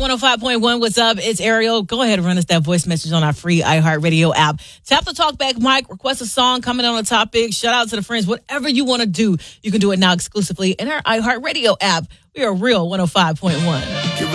105.1. What's up? It's Ariel. Go ahead and run us that voice message on our free iHeartRadio app. Tap the talkback mic, request a song, comment on a topic, shout out to the friends, whatever you want to do. You can do it now exclusively in our iHeartRadio app. We are Real 105.1.